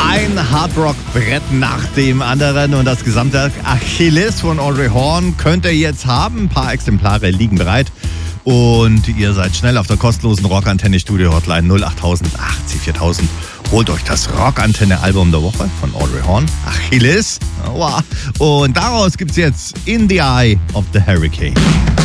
Ein Hardrock-Brett nach dem anderen und das Gesamtwerk Achilles von Audrey Horne könnt ihr jetzt haben. Ein paar Exemplare liegen bereit und ihr seid schnell auf der kostenlosen Rockantenne-Studio-Hotline 08000 80 4000. Holt euch das Rockantenne-Album der Woche von Audrey Horne, Achilles. Und daraus gibt's jetzt In the Eye of the Hurricane.